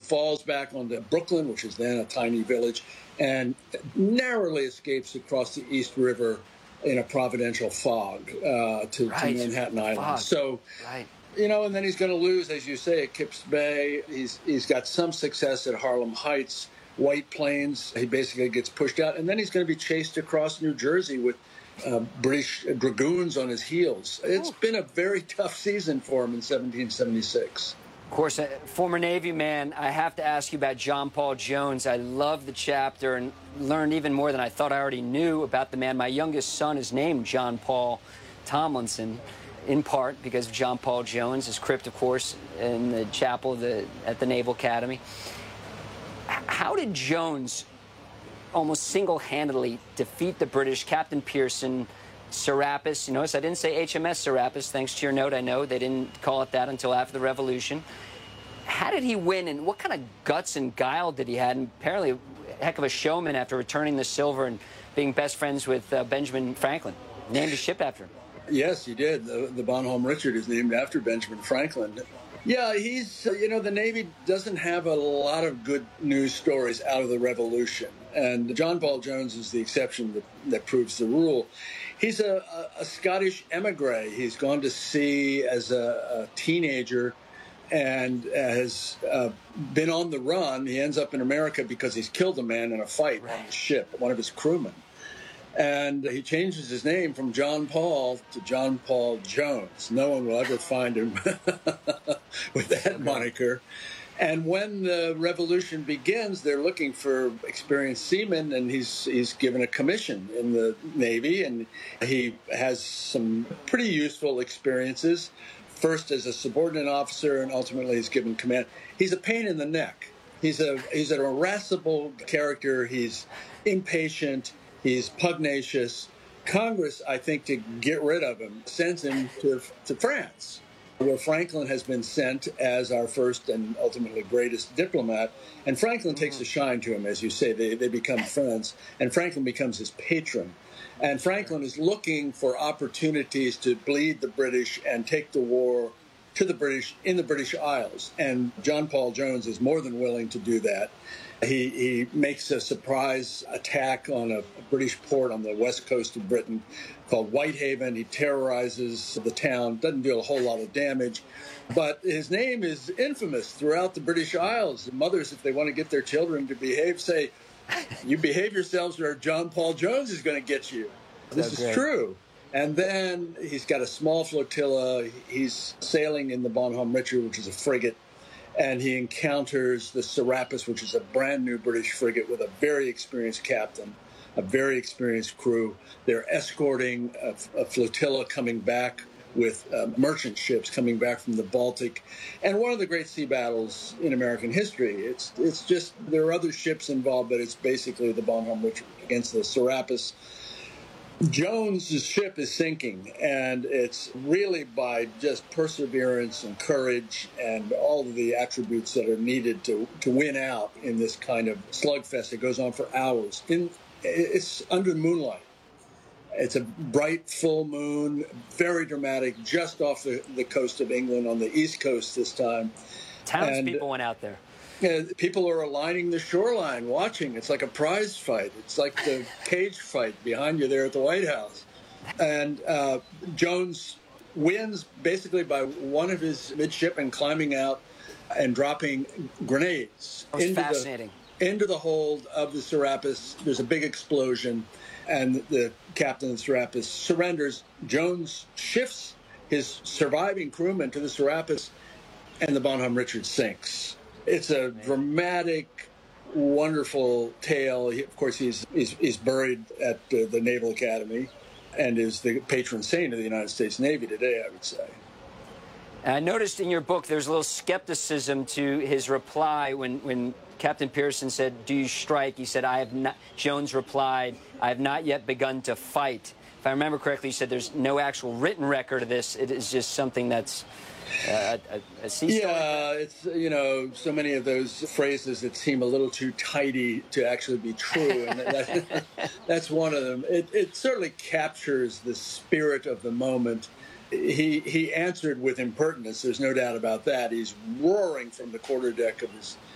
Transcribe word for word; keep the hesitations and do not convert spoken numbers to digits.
falls back onto Brooklyn, which is then a tiny village, and narrowly escapes across the East River in a providential fog uh, to, right. to Manhattan Island. Fog. So, right. you know, and then he's going to lose, as you say, at Kips Bay. He's he's got some success at Harlem Heights, White Plains. He basically gets pushed out, and then he's going to be chased across New Jersey with uh, British dragoons on his heels. It's been a very tough season for him in seventeen seventy-six. Of course, a former Navy man, I have to ask you about John Paul Jones. I love the chapter and learned even more than I thought I already knew about the man. My youngest son is named John Paul Tomlinson, in part because of John Paul Jones, his crypt, of course, in the chapel of the, at the Naval Academy. How did Jones almost single-handedly defeat the British, Captain Pearson, Serapis? You notice I didn't say H M S Serapis, thanks to your note. I know they didn't call it that until after the Revolution. How did he win, and what kind of guts and guile did he have? And apparently a heck of a showman after returning the silver and being best friends with uh, Benjamin Franklin. Named his ship after him. Yes, he did. The, the Bonhomme Richard is named after Benjamin Franklin. Yeah, he's, uh, you know, the Navy doesn't have a lot of good news stories out of the Revolution. And John Paul Jones is the exception that, that proves the rule. He's a, a, a Scottish emigre. He's gone to sea as a, a teenager and has uh, been on the run. He ends up in America because he's killed a man in a fight on the ship, one of his crewmen. And he changes his name from John Paul to John Paul Jones. No one will ever find him with that moniker. And when the revolution begins, they're looking for experienced seamen, and he's he's given a commission in the Navy, and he has some pretty useful experiences, first as a subordinate officer, and ultimately he's given command. He's a pain in the neck. He's a he's an irascible character. He's impatient. He's pugnacious. Congress, I think, to get rid of him, sends him to to France, where Franklin has been sent as our first and ultimately greatest diplomat. And Franklin takes a shine to him, as you say. They, they become friends, and Franklin becomes his patron. And Franklin is looking for opportunities to bleed the British and take the war to the British in the British Isles. And John Paul Jones is more than willing to do that. He, he makes a surprise attack on a British port on the west coast of Britain called Whitehaven. He terrorizes the town, doesn't do a whole lot of damage, but his name is infamous throughout the British Isles. Mothers, if they want to get their children to behave, say, you behave yourselves or John Paul Jones is going to get you. This So is true. And then he's got a small flotilla. He's sailing in the Bonhomme Richard, which is a frigate. And he encounters the Serapis, which is a brand new British frigate with a very experienced captain, a very experienced crew. They're escorting a, a flotilla coming back with uh, merchant ships coming back from the Baltic. And one of the great sea battles in American history. It's it's just, there are other ships involved, but it's basically the Bonhomme Richard against the Serapis. Jones's ship is sinking, and it's really by just perseverance and courage and all of the attributes that are needed to, to win out in this kind of slugfest. It goes on for hours. In, it's under moonlight. It's a bright, full moon, very dramatic, just off the, the coast of England on the East Coast this time. Townspeople went out there. Yeah, people are lining the shoreline watching. It's like a prize fight. It's like the cage fight behind you there at the White House. And uh, Jones wins basically by one of his midshipmen climbing out and dropping grenades That was into fascinating. the, into the hold of the Serapis. There's a big explosion, and the captain of the Serapis surrenders. Jones shifts his surviving crewmen to the Serapis, and the Bonhomme Richard sinks. It's a dramatic, wonderful tale. He, of course, he's, he's he's buried at uh, the Naval Academy and is the patron saint of the United States Navy today, I would say. I noticed in your book there's a little skepticism to his reply when, when Captain Pearson said, "Do you strike?" He said, "I have not." Jones replied, "I have not yet begun to fight." If I remember correctly, you said there's no actual written record of this. It is just something that's Uh, a, a sea story? Yeah, it's, you know, so many of those phrases that seem a little too tidy to actually be true, and that, that's one of them. It, it certainly captures the spirit of the moment. He he answered with impertinence. There's no doubt about that. He's roaring from the quarterdeck of his